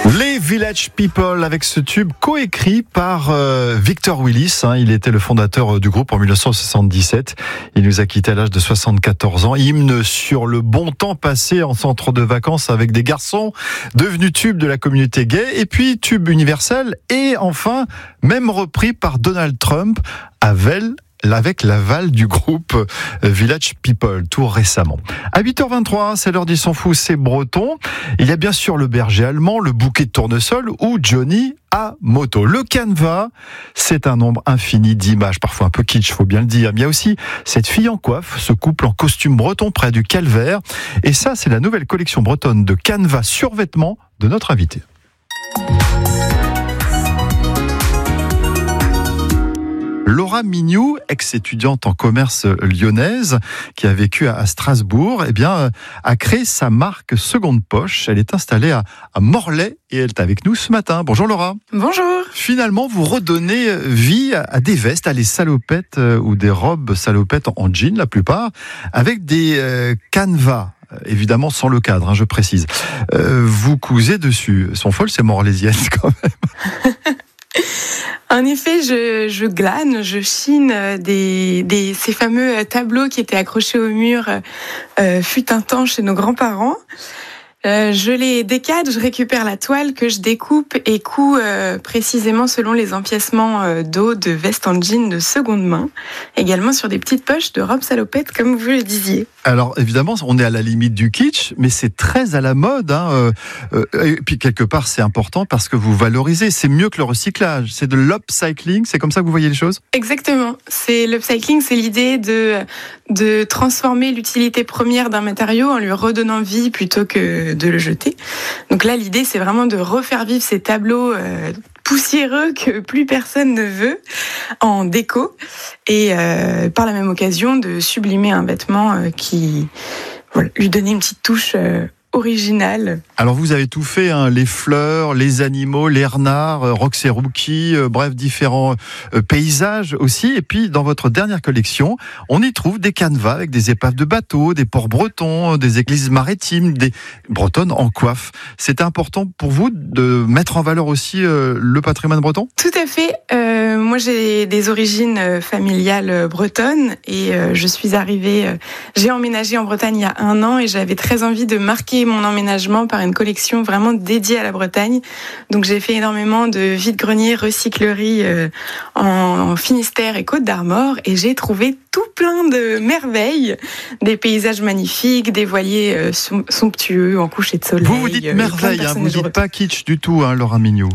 Les Village People avec ce tube coécrit par Victor Willis. Il était le fondateur du groupe en 1977. Il nous a quittés à l'âge de 74 ans. Hymne sur le bon temps passé en centre de vacances avec des garçons, devenu tube de la communauté gay, et puis tube universel, et enfin, même repris par Donald Trump avec l'aval du groupe Village People, tout récemment. À 8h23, c'est l'heure d'Ils s'en fout, c'est breton. Il y a bien sûr le berger allemand, le bouquet de tournesol ou Johnny à moto. Le canevas, c'est un nombre infini d'images, parfois un peu kitsch, faut bien le dire. Mais il y a aussi cette fille en coiffe, ce couple en costume breton près du Calvaire. Et ça, c'est la nouvelle collection bretonne de canevas survêtements de notre invité. Laura Mignoux, ex-étudiante en commerce lyonnaise, qui a vécu à Strasbourg, a créé sa marque Seconde Poche. Elle est installée à Morlaix et elle est avec nous ce matin. Bonjour Laura. Bonjour. Finalement, vous redonnez vie à des vestes, à des salopettes ou des robes salopettes en jean, la plupart, avec des canevas. Évidemment sans le cadre, je précise. Vous cousez dessus. Elles sont folles ces morlaisiennes quand même. En effet, je glane, je chine ces fameux tableaux qui étaient accrochés au mur fut un temps chez nos grands-parents. Je les décade, je récupère la toile que je découpe et couds précisément selon les empiècements dos de veste en jean de seconde main, également sur des petites poches de robes salopettes comme vous le disiez. Alors évidemment, on est à la limite du kitsch, mais c'est très à la mode. Et puis quelque part, c'est important parce que vous valorisez. C'est mieux que le recyclage. C'est de l'upcycling. C'est comme ça que vous voyez les choses ? Exactement. C'est l'upcycling, c'est l'idée de transformer l'utilité première d'un matériau en lui redonnant vie plutôt que de le jeter. Donc là, l'idée, c'est vraiment de refaire vivre ces tableaux poussiéreux que plus personne ne veut en déco et par la même occasion de sublimer un vêtement qui lui donner une petite touche originale. Alors vous avez tout fait, les fleurs, les animaux, les renards, Rox et Rookie, bref, différents paysages aussi. Et puis dans votre dernière collection, on y trouve des canevas avec des épaves de bateaux, des ports bretons, des églises maritimes, des bretonnes en coiffe. C'était important pour vous de mettre en valeur aussi le patrimoine breton ? Tout à fait. Moi j'ai des origines familiales bretonnes et je suis arrivée, j'ai emménagé en Bretagne il y a 1 an et j'avais très envie de marquer mon emménagement par une collection vraiment dédiée à la Bretagne. Donc j'ai fait énormément de vide-greniers, recycleries en Finistère et Côte d'Armor et j'ai trouvé tout plein de merveilles, des paysages magnifiques, des voiliers somptueux en coucher de soleil. Vous dites merveille, vous dites pas kitsch du tout, Laura Mignoux.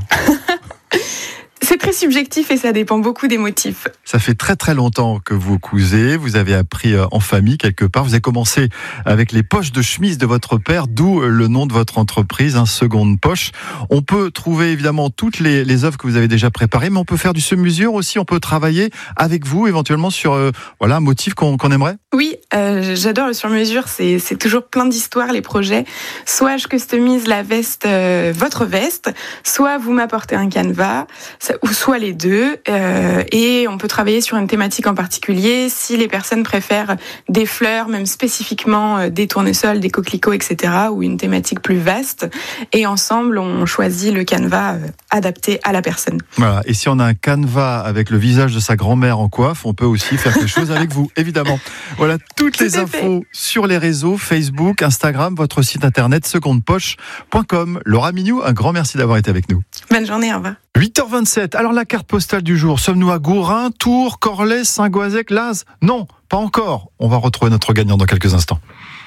C'est très subjectif et ça dépend beaucoup des motifs. Ça fait très très longtemps que vous cousez, vous avez appris en famille quelque part, vous avez commencé avec les poches de chemise de votre père, d'où le nom de votre entreprise, Seconde Poche. On peut trouver évidemment toutes les œuvres que vous avez déjà préparées, mais on peut faire du sur-mesure aussi, on peut travailler avec vous éventuellement sur un motif qu'on aimerait. Oui, j'adore le sur-mesure, c'est toujours plein d'histoires les projets. Soit je customise la veste, votre veste, soit vous m'apportez un canevas, ou soit les deux, et on peut travailler sur une thématique en particulier si les personnes préfèrent des fleurs, même spécifiquement des tournesols, des coquelicots, etc., ou une thématique plus vaste, et ensemble on choisit le canevas adapté à la personne. Voilà, et si on a un canevas avec le visage de sa grand-mère en coiffe, on peut aussi faire quelque chose avec vous, évidemment. Voilà, toutes les infos sur les réseaux, Facebook, Instagram, votre site internet secondepoche.com. Laura Mignoux, un grand merci d'avoir été avec nous. Bonne journée, au revoir. 8h27, alors la carte postale du jour, sommes-nous à Gourin, Tours, Corlay, Saint-Goazec, Laz ? Non, pas encore. On va retrouver notre gagnant dans quelques instants.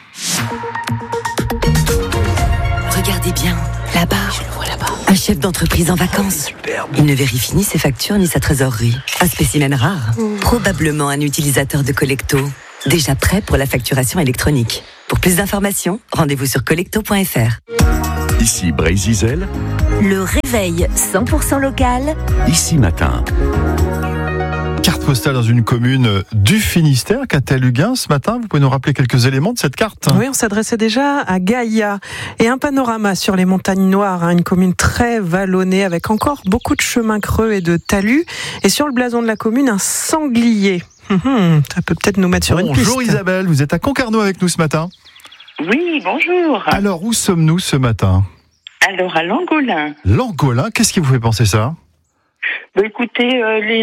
Regardez bien, là-bas, je le vois là-bas. Un chef d'entreprise en vacances. Il ne vérifie ni ses factures ni sa trésorerie. Un spécimen rare. Probablement un utilisateur de Collecto. Déjà prêt pour la facturation électronique. Pour plus d'informations, rendez-vous sur collecto.fr. Ici Brésil. Le réveil 100% local. Ici matin. Carte postale dans une commune du Finistère, Catel-Huguin. Ce matin, vous pouvez nous rappeler quelques éléments de cette carte ? Oui, on s'adressait déjà à Gaïa et un panorama sur les montagnes noires, une commune très vallonnée avec encore beaucoup de chemins creux et de talus. Et sur le blason de la commune, un sanglier. Ça peut peut-être nous mettre sur une piste. Bonjour Isabelle, vous êtes à Concarneau avec nous ce matin ? Oui, bonjour. Alors, où sommes-nous ce matin ? Alors, à Langolin. Langolin, qu'est-ce qui vous fait penser ça ? Écoutez,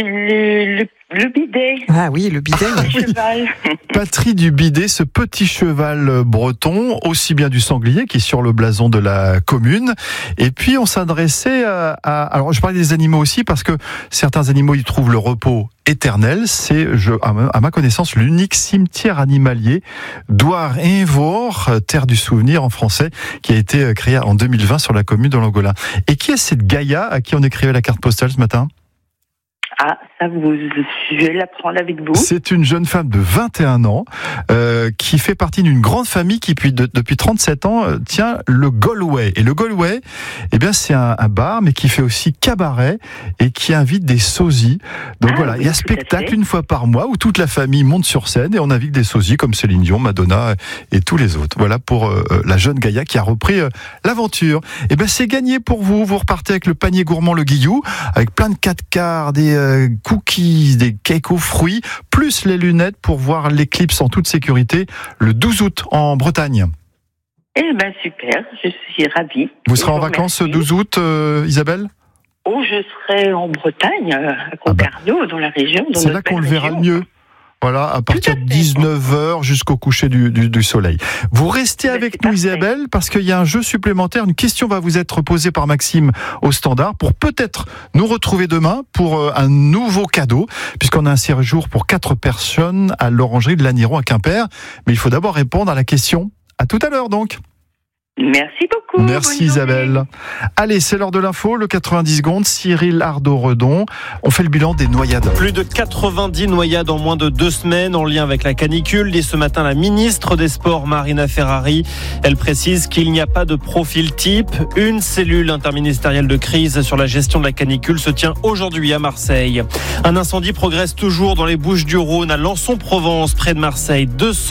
le bidet. Ah oui, le bidet. Le cheval. Patrie du bidet, ce petit cheval breton, aussi bien du sanglier qui est sur le blason de la commune. Et puis on s'adressait alors je parlais des animaux aussi parce que certains animaux y trouvent le repos éternel. C'est, à ma connaissance, l'unique cimetière animalier d'Ouar-Invor, terre du souvenir en français, qui a été créé en 2020 sur la commune de Langolin. Et qui est cette Gaïa à qui on écrivait la carte postale ce matin ? Ah, ça, je vais l'apprendre avec vous. C'est une jeune femme de 21 ans qui fait partie d'une grande famille qui, depuis 37 ans, tient le Galway. Et le Galway, eh bien, c'est un bar, mais qui fait aussi cabaret et qui invite des sosies. Donc voilà, il y a spectacle une fois par mois où toute la famille monte sur scène et on invite des sosies comme Céline Dion, Madonna et tous les autres. Voilà pour la jeune Gaïa qui a repris l'aventure. Eh bien, c'est gagné pour vous. Vous repartez avec le panier gourmand Le Guillou, avec plein de 4 quarts, des cookies, des cakes aux fruits, plus les lunettes pour voir l'éclipse en toute sécurité le 12 août en Bretagne. Eh ben super, je suis ravie. Vous serez en vacances ce 12 août, Isabelle ? Oh, je serai en Bretagne, à Concarneau, dans la région. C'est là qu'on le verra le mieux. Voilà, à partir de 19h jusqu'au coucher du soleil. Vous restez avec nous, Isabelle, parce qu'il y a un jeu supplémentaire. Une question va vous être posée par Maxime au standard pour peut-être nous retrouver demain pour un nouveau cadeau, puisqu'on a un séjour pour 4 personnes à l'Orangerie de Lanniron à Quimper. Mais il faut d'abord répondre à la question. À tout à l'heure, donc. Merci beaucoup. Merci Isabelle. Allez, c'est l'heure de l'info, le 90 secondes. Cyril Ardo-Redon. On fait le bilan des noyades. Plus de 90 noyades en moins de 2 semaines en lien avec la canicule. Dès ce matin, la ministre des Sports, Marina Ferrari, elle précise qu'il n'y a pas de profil type. Une cellule interministérielle de crise sur la gestion de la canicule se tient aujourd'hui à Marseille. Un incendie progresse toujours dans les Bouches-du-Rhône, à Lançon-Provence, près de Marseille.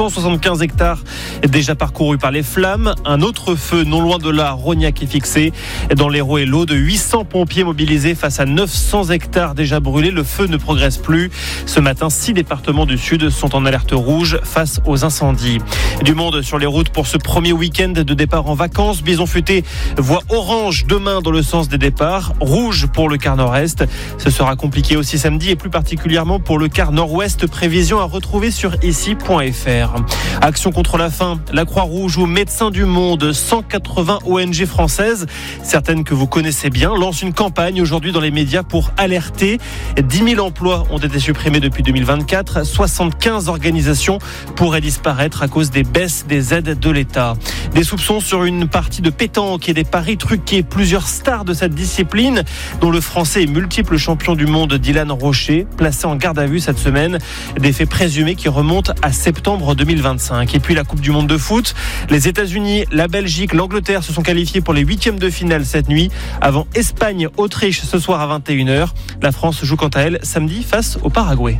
275 hectares déjà parcourus par les flammes. Un autre feu non loin de là, Rognac est fixé. Dans l'Hérault et l'Aude, 800 pompiers mobilisés face à 900 hectares déjà brûlés. Le feu ne progresse plus. Ce matin, 6 départements du Sud sont en alerte rouge face aux incendies. Du monde sur les routes pour ce premier week-end de départ en vacances. Bison Futé voit orange demain dans le sens des départs, rouge pour le quart nord-est. Ce sera compliqué aussi samedi et plus particulièrement pour le quart nord-ouest. Prévision à retrouver sur ici.fr. Action contre la faim, la Croix-Rouge ou Médecins du Monde, 180 ONG françaises, certaines que vous connaissez bien, lancent une campagne aujourd'hui dans les médias pour alerter. 10 000 emplois ont été supprimés depuis 2024. 75 organisations pourraient disparaître à cause des baisses des aides de l'État. Des soupçons sur une partie de pétanque et des paris truqués. Plusieurs stars de cette discipline, dont le Français et multiple champion du monde Dylan Rocher, placé en garde à vue cette semaine. Des faits présumés qui remontent à septembre 2025. Et puis la Coupe du Monde de foot. Les États-Unis, la Belgique, l'Angleterre se sont qualifiés pour les 8e de finale cette nuit, avant Espagne-Autriche ce soir à 21h. La France joue quant à elle samedi face au Paraguay.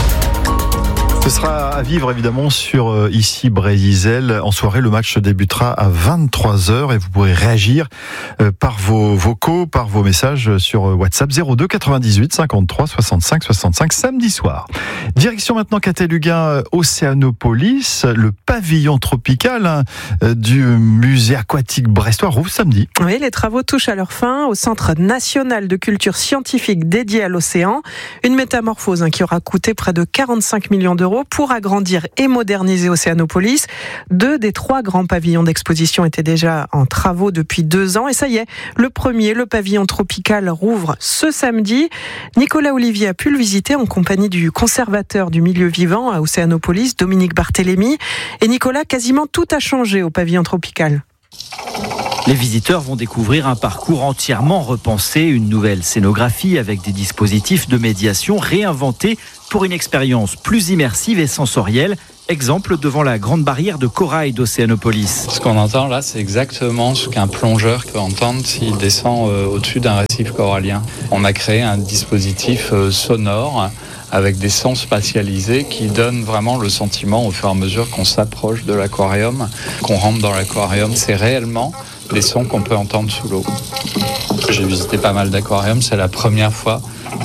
Ce sera à vivre évidemment sur ici Brésil. En soirée, le match débutera à 23h et vous pourrez réagir par vos vocaux, par vos messages sur WhatsApp 02 98 53 65 65 samedi soir. Direction maintenant Cateluguin, Océanopolis, le pavillon tropical du musée aquatique brestois rouvre samedi. Oui, les travaux touchent à leur fin au Centre national de culture scientifique dédié à l'océan. Une métamorphose qui aura coûté près de 45 millions d'euros pour agrandir et moderniser Océanopolis. 2 des 3 grands pavillons d'exposition étaient déjà en travaux depuis 2 ans. Et ça y est, le premier, le pavillon tropical, rouvre ce samedi. Nicolas Olivier a pu le visiter en compagnie du conservateur du milieu vivant à Océanopolis, Dominique Barthélémy. Et Nicolas, quasiment tout a changé au pavillon tropical. Les visiteurs vont découvrir un parcours entièrement repensé, une nouvelle scénographie avec des dispositifs de médiation réinventés pour une expérience plus immersive et sensorielle. Exemple devant la grande barrière de corail d'Océanopolis. Ce qu'on entend là, c'est exactement ce qu'un plongeur peut entendre s'il descend au-dessus d'un récif corallien. On a créé un dispositif sonore avec des sons spatialisés qui donnent vraiment le sentiment au fur et à mesure qu'on s'approche de l'aquarium, qu'on rentre dans l'aquarium. C'est réellement les sons qu'on peut entendre sous l'eau. J'ai visité pas mal d'aquariums, c'est la première fois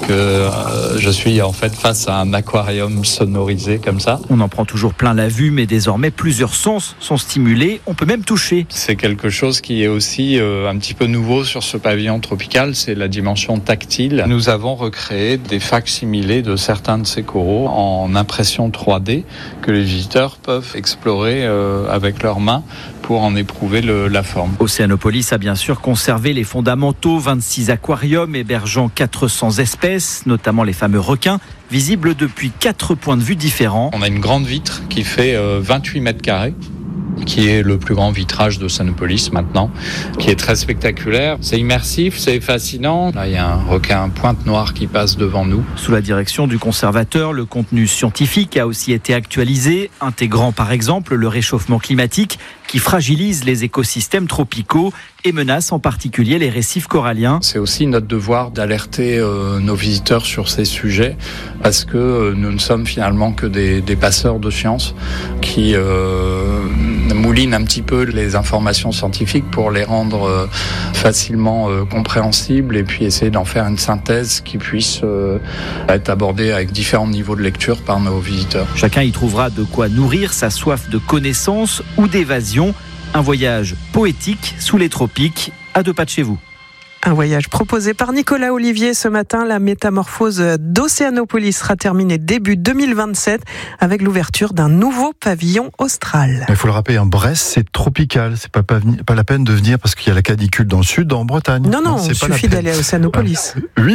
que je suis en fait face à un aquarium sonorisé comme ça. On en prend toujours plein la vue, mais désormais plusieurs sens sont stimulés. On peut même toucher. C'est quelque chose qui est aussi un petit peu nouveau sur ce pavillon tropical, c'est la dimension tactile. Nous avons recréé des facsimilés de certains de ces coraux en impression 3D que les visiteurs peuvent explorer avec leurs mains pour en éprouver la forme. Océanopolis a bien sûr conservé les fondamentaux, 26 aquariums hébergeant 400 espèces, notamment les fameux requins, visibles depuis 4 points de vue différents. On a une grande vitre qui fait 28 mètres carrés, qui est le plus grand vitrage d'Océanopolis maintenant, qui est très spectaculaire. C'est immersif, c'est fascinant. Là, il y a un requin pointe noire qui passe devant nous. Sous la direction du conservateur, le contenu scientifique a aussi été actualisé, intégrant par exemple le réchauffement climatique qui fragilise les écosystèmes tropicaux et menace en particulier les récifs coralliens. C'est aussi notre devoir d'alerter nos visiteurs sur ces sujets parce que nous ne sommes finalement que des passeurs de science qui moulinent un petit peu les informations scientifiques pour les rendre facilement compréhensibles et puis essayer d'en faire une synthèse qui puisse être abordée avec différents niveaux de lecture par nos visiteurs. Chacun y trouvera de quoi nourrir sa soif de connaissance ou d'évasion. Un voyage poétique sous les tropiques, à 2 pas de chez vous. Un voyage proposé par Nicolas Olivier ce matin. La métamorphose d'Océanopolis sera terminée début 2027 avec l'ouverture d'un nouveau pavillon austral. Il faut le rappeler, Brest, c'est tropical. C'est pas la peine de venir parce qu'il y a la canicule dans le sud, en Bretagne. Non, il suffit d'aller à Océanopolis.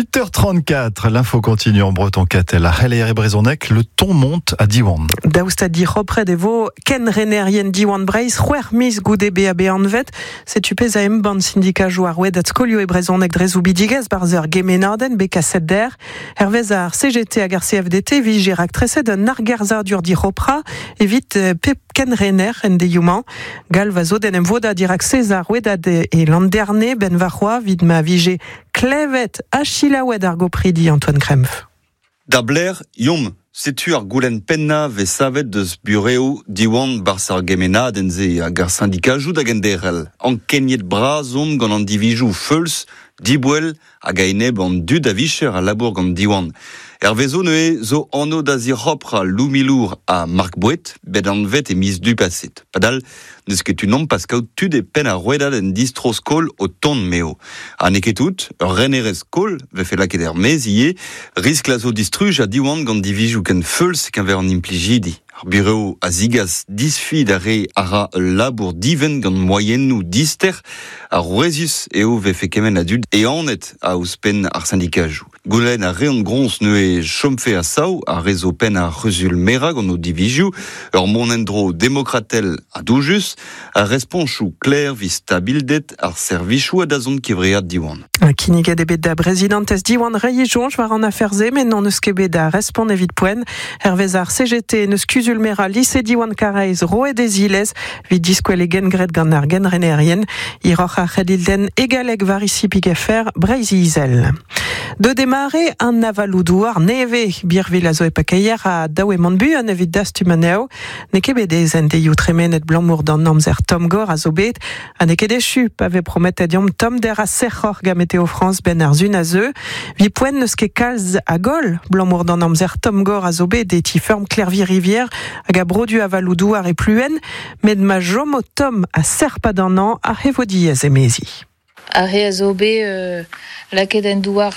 8h34, l'info continue en breton Catel. À Heller et Brezonec, le ton monte à Diwan. Daoustadi repre des veaux Ken Renerien Diwan Breis, Huermis Goudé BAB Anvet, c'est tupé à Mban syndicat jouarouet d'Atscolio et Brezonec Drezoubi Diges, Barzer Gemenarden, Beka Sedder, Hervezar CGT Agar CFDT, Vigirac Tresed, Nargarzar Durdi Hopra, évite Ken Renner, Ndeyuman, Galvazoden Mvoda Dirac César Wedad et Landerne, Benvarrois, Vidma Vigé, Clevet, Achilawed Argopridi, Antoine Krempf. Dabler, Yom, setu ar goulenn penna ve savet deus bureau diwan barsar gemena denze agar syndikajou da genderel. An kenyet braz on gant an divijou feuls, dibouel hag a eneb an dud a vicher a labour gant diwan. Hervezo neue zo anno da zirhopr a loumilour a Marc Bouet, bet an vet e mis du passet. Padal, neus ket un pas kaout tud e pen a roedad en distro skol o ton meo. An eketout, renere skol, ve fe laket er mezie, risk la zo distruj a diwan gant divijou ken feuls ken ver an implijidi. Ar bureau a zigas disfi da re ara labour diven gant moyennou dister, a roezus eo ve fe kemen a dud e anet a ouspen ar syndikajou. Goulen a re an grons neue chomfe a sao, a rezo pen a rezul mera gant o divijou, ur monendro demokratel a doujus, a responchou kler vi stabildet ar servichou a dazon kevreat diwan. Kiniga de beda présidentes diwan rayi jonge var an aferze, men non eus ket beda respond evit poen, Hervezar CGT neus kuzulmera lycée diwan kareiz roe des iles, vid diskwel egen gret gant ar gen renerien, iroc'h a c'hedilden egaleg var isi pigefer breizi izel. De démarrer un avaloudour neve birvil a zo e pakeier a daou e manbu an evit dastumaneo, ne ket bedez en deioù tremenet blamour d'an amzer Tom Gore a zo bet, a ne ket echu pave promet adiom Tom der a serc'hor ga Météo France ben ar zun a zeu, vi poen neus ket kalz a gol blamour d'an amzer Tom Gore a zo bet de tiferm Clervy Rivière hag a brodu avaloudour e pluen, met ma jomo Tom a serpa d'an an a hevodiez e mezi. A re a zo bet laket en douar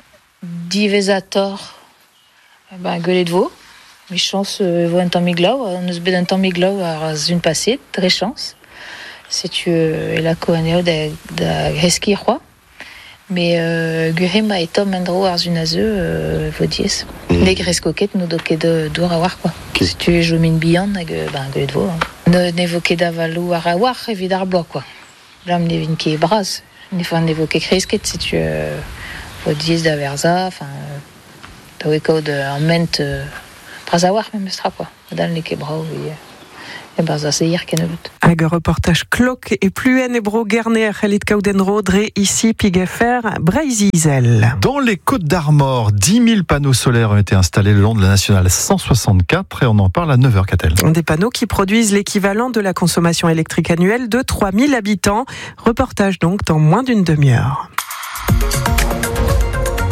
divezator gwelet vo. Mi chans vo un tamm miglaou, an eus bet un tamm miglaou ar zun paset, dre chans. Setu e lako aneo da greski c'hoa. Me gure ma e tom endro ar zun a zeu vo diez. Ne gresko ket no do ket dour a war, quoi. Setu jo min bihan hag gwelet vo. Ne vo ket avalou ar a war evit ar bloa, quoi. Blam ne vin ket braz. Ne vo ket kresket, setu vo diez da verza, da oe kaout an ment braz a war me stra, quoi. Adal ne ket brao e barza seir ken eut. Hag reportage klok e pluen e bro gerne a c'hellit kaoudenro dre ici pigefer breizi izel. Dans les Côtes d'Armor, 10 000 panneaux solaires ont été installés le long de la nationale 164 et on en parle à 9h Catel. Des panneaux qui produisent l'équivalent de la consommation électrique annuelle de 3000 habitants. Reportage donc dans moins d'une demi-heure.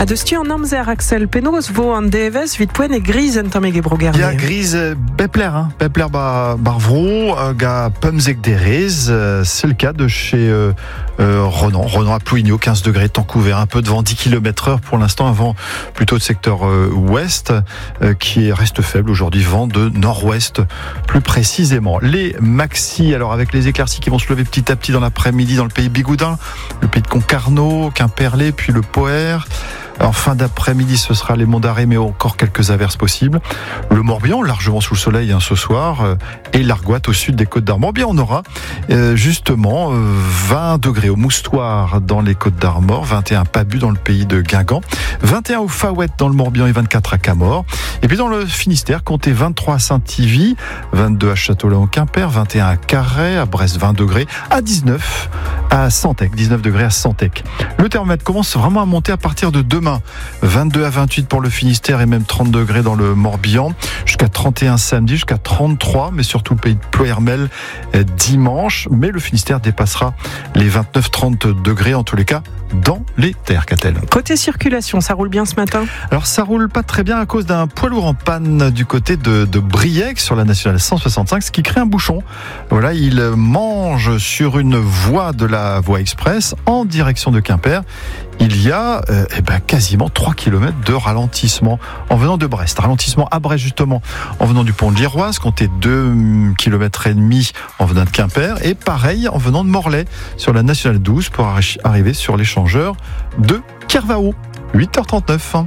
À de stu en Amzer, Axel Penos, Vaux en DVS, Vitpoen et Grise en Tom et Gebrogar. Il y a Grise Bepler, Bepler Barvro, ga Pumzek Derez. C'est le cas de chez Renan. Renan à Plouigneau, 15 degrés, temps couvert, un peu de vent, 10 km/h pour l'instant, un vent plutôt de secteur ouest, qui reste faible aujourd'hui, vent de nord-ouest plus précisément. Les maxi, alors avec les éclaircies qui vont se lever petit à petit dans l'après-midi dans le pays Bigoudin, le pays de Concarneau, Quimperlé, puis le Poer. En fin d'après-midi, ce sera les Monts d'Arrée, mais encore quelques averses possibles. Le Morbihan, largement sous le soleil ce soir, et l'Argoat au sud des Côtes d'Armor. Bien, on aura justement 20 degrés au Moustoir dans les Côtes d'Armor, 21 à Pabu dans le pays de Guingamp, 21 au Faouette dans le Morbihan et 24 à Camor. Et puis dans le Finistère, comptez 23 à Saint-Ivy, 22 à Châteaulin-au-Quimper, 21 à Carhaix, à Brest 20 degrés, à 19 à Santec, 19 degrés à Santec. Le thermomètre commence vraiment à monter à partir de demain. 22 à 28 pour le Finistère et même 30 degrés dans le Morbihan, jusqu'à 31 samedi, jusqu'à 33, mais surtout le pays de Ploërmel dimanche. Mais le Finistère dépassera les 29-30 degrés en tous les cas dans les terres, Catel. Côté circulation, ça roule bien ce matin? Alors ça roule pas très bien à cause d'un poids lourd en panne du côté de Briec sur la nationale 165, ce qui crée un bouchon. Voilà, il mange sur une voie de la voie express en direction de Quimper. Il y a quasiment 3 km de ralentissement en venant de Brest. Ralentissement à Brest justement en venant du pont de l'Iroise, comptez 2,5 km en venant de Quimper, et pareil en venant de Morlaix sur la nationale 12 pour arriver sur l'échangeur de Kervao. 8h39.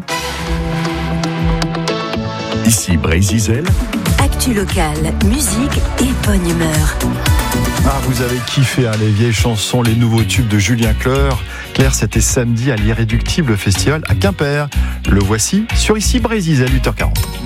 Ici Brézizel. Actu locale, musique et bonne humeur. Ah, vous avez kiffé les vieilles chansons, les nouveaux tubes de Julien Clerc. C'était samedi à l'Irréductible Festival à Quimper. Le voici sur Ici Brézizel, 8h40.